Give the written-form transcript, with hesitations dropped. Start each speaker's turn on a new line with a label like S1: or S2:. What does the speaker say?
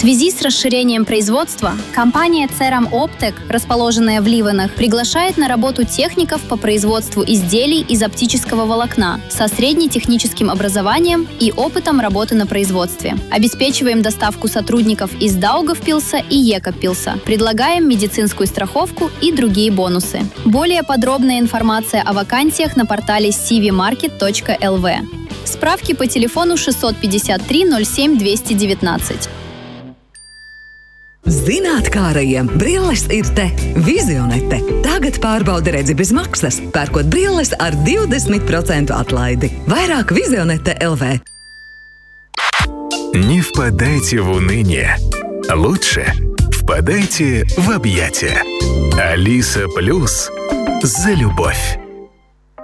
S1: связи с расширением производства компания Ceram Optec, расположенная в Ливенах, приглашает на работу техников по производству изделий из оптического волокна со среднетехническим образованием и опытом работы на производстве. Обеспечиваем доставку сотрудников из Даугавпилса и Екабпилса. Предлагаем медицинскую страховку и другие бонусы. Более подробная информация о вакансиях на портале cvmarket.lv. Справки по телефону 653 07 219.
S2: Zinātkārajiem brilles ir te. Vizionete. Tagad pārbaudi redzi bez maksas, pērkot brilles ar 20% atlaidi. Vairāk Vizionete LV.
S3: Не впадайте в уныние. Лучше впадайте в объятия. Алиса Плюс за любовь.